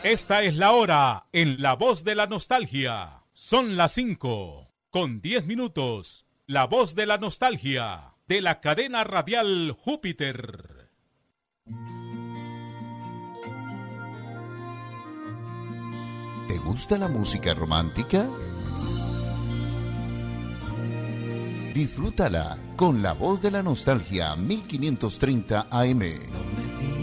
Esta es la hora en La Voz de la Nostalgia. Son las 5:10. La Voz de la Nostalgia, de la cadena radial Júpiter. ¿Te gusta la música romántica? Disfrútala con La Voz de la Nostalgia 1530 AM.